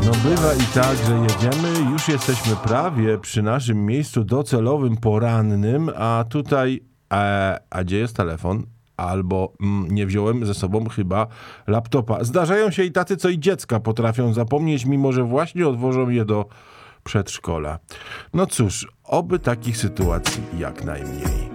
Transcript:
No bywa i tak, że jedziemy, już jesteśmy prawie przy naszym miejscu docelowym porannym, a tutaj, a gdzie jest telefon? Albo nie wziąłem ze sobą chyba laptopa. Zdarzają się i tacy, co i dziecka potrafią zapomnieć, mimo że właśnie odwożą je do przedszkola. No cóż, oby takich sytuacji jak najmniej.